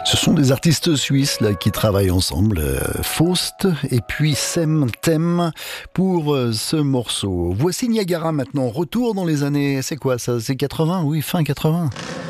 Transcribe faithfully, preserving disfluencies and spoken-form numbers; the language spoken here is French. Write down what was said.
Ce sont des artistes suisses là, qui travaillent ensemble, euh, Faust et puis Sem Tem pour euh, ce morceau. Voici Niagara maintenant, retour dans les années, c'est quoi ça? C'est quatre-vingts, oui, fin quatre-vingts.